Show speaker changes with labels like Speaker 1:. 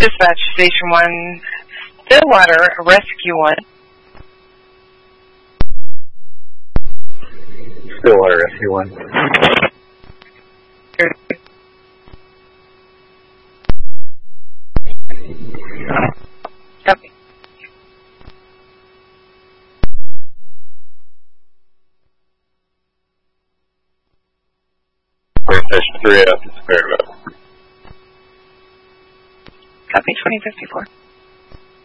Speaker 1: Dispatch Station 1, Stillwater, Rescue 1.
Speaker 2: Stillwater, Rescue 1.
Speaker 1: Copy.
Speaker 2: Station 3 after Square Road.
Speaker 1: Copy 2054.